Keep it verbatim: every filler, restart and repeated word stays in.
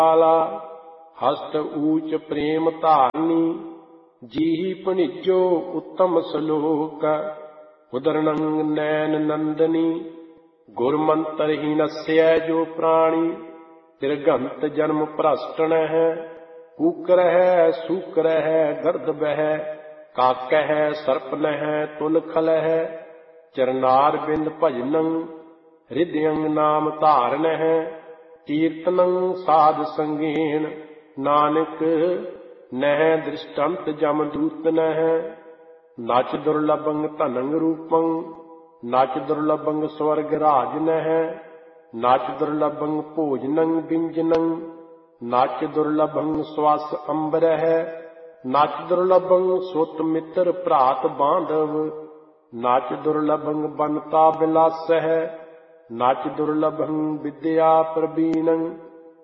वाला हस्त ऊच प्रेम धारनी जीही भणिजो उत्तम सलोक उदरनंग नैन नंदनी गुरमंत्र ही नस्य जो प्राणी तिरगंत जन्म भ्रष्टन है कूकर है सूकर है गर्दभ है काक है सर्पन है तुलखल है चरनार बिंद भजनं हृदयंग नाम धारण है कीर्तनं साध संगीन नानक नह दृष्टंत जम दूत नह नच दुर्लभंग धनंग रूपं नच दुर्लभंग स्वर्ग राज नह नच दुर्लभंग भोजनं व्यंजनं नच दुर्लभंग श्वास अंबर है नच दुर्लभंग सुत मित्र भ्रात बांधव नच दुर्लभंग बनता बिलास है नच दुर्लभंग विद्या प्रवीणं